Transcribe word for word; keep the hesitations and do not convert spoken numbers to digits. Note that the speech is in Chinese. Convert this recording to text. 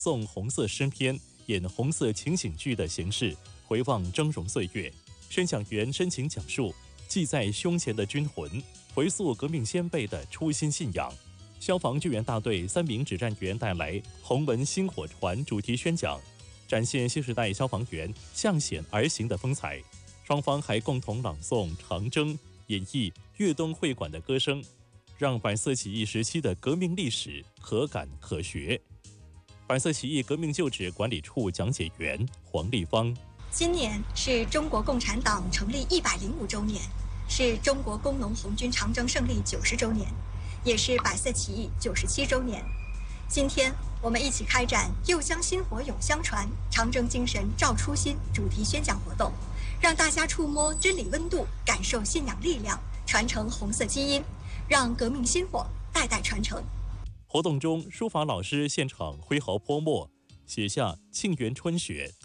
诵红色诗篇、演红色情景剧的形式，回望峥嵘岁月。宣讲员深情讲述记在胸前的军魂，回溯革命先辈的初心信仰。消防救援大队三名指战员带来红门星火传主题宣讲，展现新时代消防员向险而行的风采。双方还共同朗诵长征，演绎粤东会馆的歌声，让百色起义时期的革命历史可感可学。百色起义革命旧址管理处讲解员黄丽芳： 今年是中国共产党成立一百零五周年，是中国工农红军长征胜利九十周年，也是百色起义九十七周年。今天我们一起开展又将薪火永相传，长征精神照初心主题宣讲活动，让大家触摸真理温度，感受信仰力量，传承红色基因，让革命薪火代代传承。 活动中，书法老师现场挥毫泼墨，写下沁园春雪